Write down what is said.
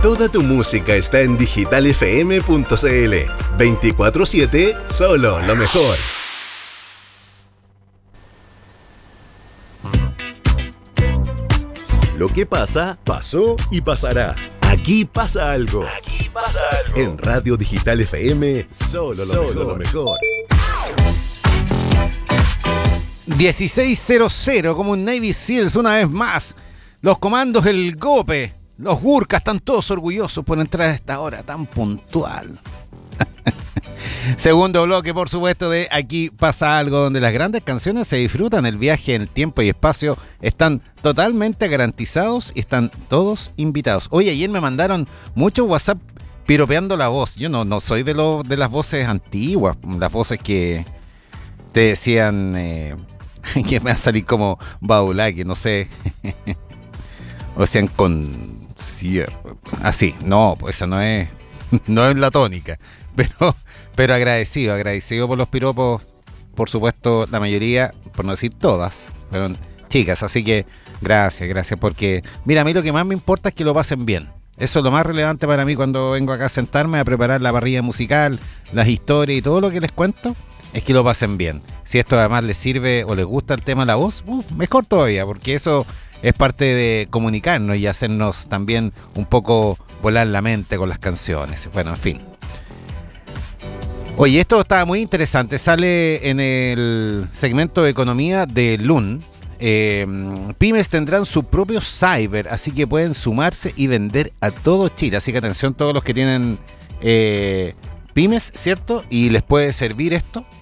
Toda tu música está en digitalfm.cl. 24/7, solo lo mejor. Lo que pasa, pasó y pasará. Aquí pasa algo. Aquí pasa algo. En Radio Digital FM, solo lo mejor. 16:00, como un Navy Seals una vez más. Los comandos, el GOPE, los Gurkas están todos orgullosos por entrar a esta hora tan puntual. Segundo bloque, por supuesto, de Aquí pasa algo, donde las grandes canciones se disfrutan. El viaje en el tiempo y espacio están totalmente garantizados y están todos invitados. Oye, ayer me mandaron mucho WhatsApp piropeando la voz. Yo no soy de las voces antiguas, las voces que te decían que me va a salir como Baulaki, no sé. O sean con cierto. Así, no, pues esa no es la tónica. Pero agradecido por los piropos, por supuesto, la mayoría, por no decir todas, fueron chicas, así que gracias, porque mira, a mí lo que más me importa es que lo pasen bien. Eso es lo más relevante para mí cuando vengo acá a sentarme a preparar la parrilla musical, las historias y todo lo que les cuento, es que lo pasen bien. Si esto además les sirve o les gusta el tema de la voz, mejor todavía, porque eso es parte de comunicarnos y hacernos también un poco volar la mente con las canciones. Bueno, en fin. Oye, esto está muy interesante. Sale en el segmento de economía de LUN. Pymes tendrán su propio cyber, así que pueden sumarse y vender a todo Chile. Así que atención todos los que tienen pymes, ¿cierto? Y les puede servir esto.